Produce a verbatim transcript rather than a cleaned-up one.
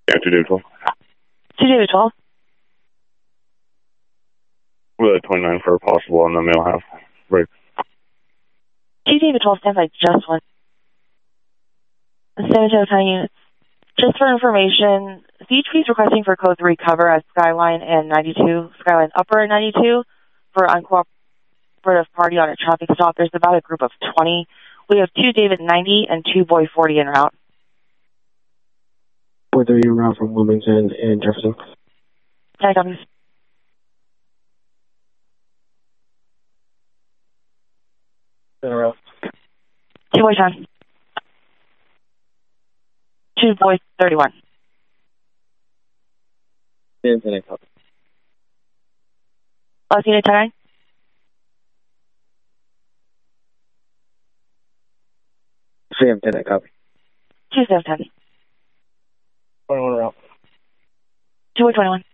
Yeah, two David twelve. two David twelve. With a twenty-nine for a possible on the male half. Right. two David twelve stands by just one. San Mateo County units. Just for information, C H P is requesting for code three cover at Skyline and ninety-two, Skyline Upper and ninety-two for uncooperative party on a traffic stop. There's about a group of twenty. We have two David ninety and two Boy forty en route. Boy thirty en route from Wilmington and Jefferson. Can I come? In a row. Two Boy ten. Two Boy thirty-one. ten ten copy. Last unit ten nine. Sam ten copy. Two seven ten. twenty-one route. Two Boy twenty-one.